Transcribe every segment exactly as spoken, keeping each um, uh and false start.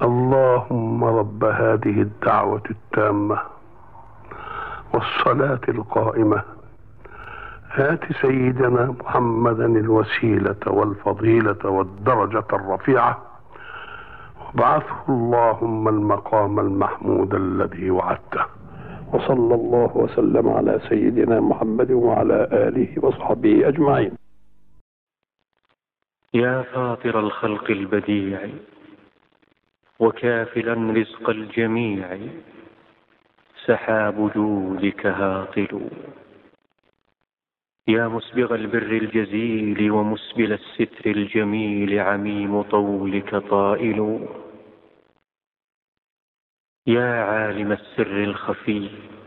اللهم رب هذه الدعوة التامة والصلاة القائمة آت سيدنا محمدا الوسيلة والفضيلة والدرجة الرفيعة وابعثه اللهم المقام المحمود الذي وعدته. وصلى الله وسلم على سيدنا محمد وعلى آله وصحبه أجمعين. يا فاطر الخلق البديع وكافلا رزق الجميع، سحاب جودك هاطل. يا مسبغ البر الجزيل ومسبل الستر الجميل، عميم طولك طائل. يا عالم السر الخفي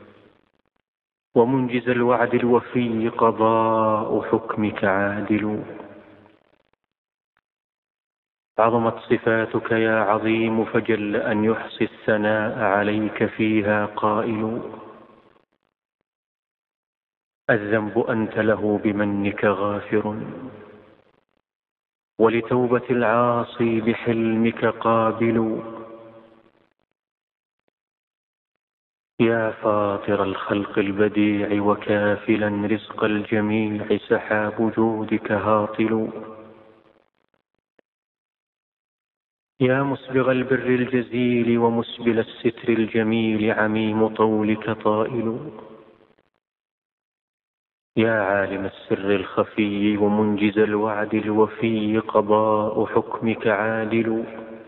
ومنجز الوعد الوفي، قضاء حكمك عادل. عظمت صفاتك يا عظيم، فجل أن يحصي الثناء عليك فيها قائل. الذنب أنت له بمنك غافر، ولتوبة العاصي بحلمك قابل. يا فاطر الخلق البديع وكافلا رزق الجميع، سحاب جودك هاطل. يا مسبغ البر الجزيل ومسبل الستر الجميل، عميم طولك طائل. يا عالم السر الخفي ومنجز الوعد الوفي، قضاء حكمك عادل.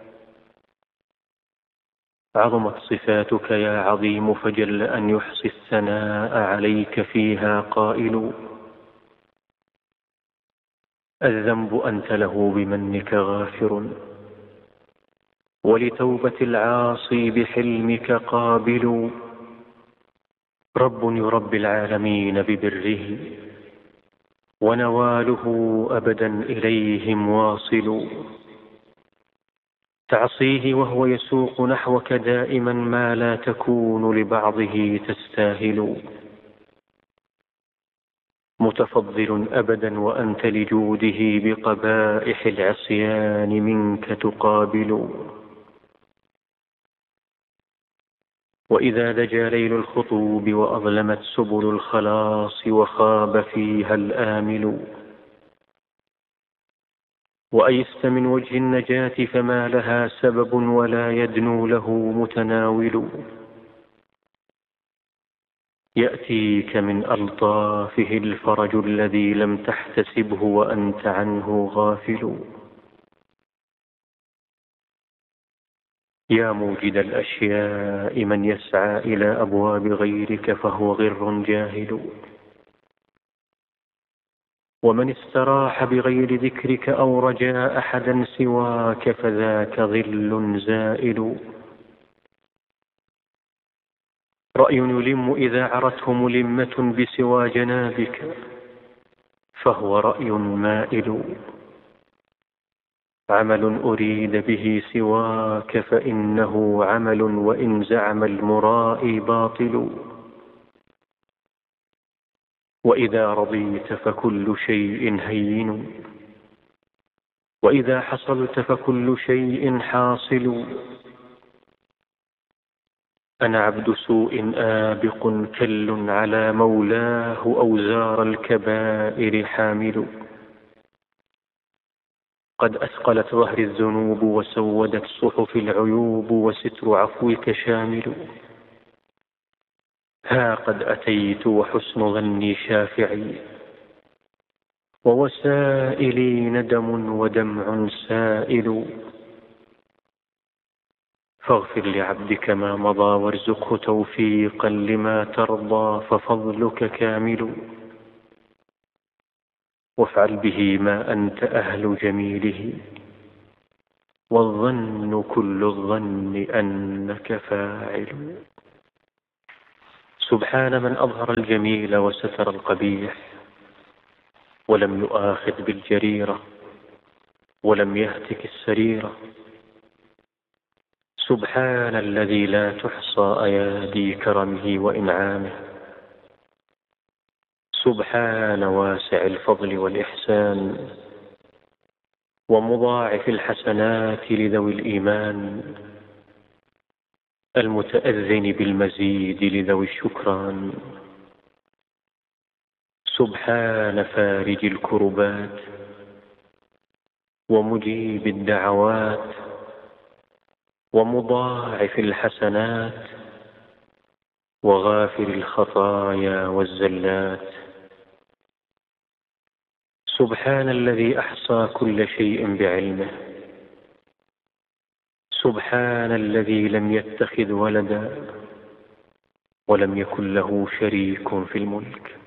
عظمت صفاتك يا عظيم، فجل أن يحصي الثناء عليك فيها قائل. الذنب أنت له بمنك غافر، ولتوبة العاصي بحلمك قابل. رب يربي العالمين ببره، ونواله أبدا إليهم واصل. تعصيه وهو يسوق نحوك دائما ما لا تكون لبعضه تستاهل. متفضل أبدا وأنت لجوده بقبائح العصيان منك تقابل. وإذا دجى ليل الخطوب وأظلمت سبل الخلاص، وخاب فيها الآمل، وأيست من وجه النجاة فما لها سبب، ولا يدنو له متناول. يأتيك من ألطافه الفرج الذي لم تحتسبه وأنت عنه غافل. يا موجد الأشياء من يسعى إلى أبواب غيرك فهو غر جاهل. ومن استراح بغير ذكرك أو رجاء أحدا سواك فذاك ظل زائل. رأي يلم إذا عرته ملمة بسوى جنابك، فهو رأي مائل. عمل أريد به سواك فإنه عمل، وإن زعم المرائي باطل. وإذا رضيت فكل شيء هين، وإذا حصلت فكل شيء حاصل. أنا عبد سوء آبق كل على مولاه، أوزار الكبائر حامل. قد أثقلت ظهر الذنوب وسودت صحف العيوب، وستر عفوك شامل. ها قد أتيت وحسن ظني شافعي، ووسائلي ندم ودمع سائل. فاغفر لعبدك ما مضى وارزقه توفيقا لما ترضى، ففضلك كامل. وافعل به ما أنت أهل جميله، والظن كل الظن أنك فاعل. سبحان من أظهر الجميل وستر القبيح، ولم يؤاخذ بالجريرة ولم يهتك السريرة. سبحان الذي لا تحصى أيادي كرمه وإنعامه. سبحان واسع الفضل والإحسان، ومضاعف الحسنات لذوي الإيمان. المتأذن بالمزيد لذوي الشكران. سبحان فارج الكربات ومجيب الدعوات ومضاعف الحسنات وغافر الخطايا والزلات. سبحان الذي أحصى كل شيء بعلمه. سبحان الذي لم يتخذ ولدا ولم يكن له شريك في الملك.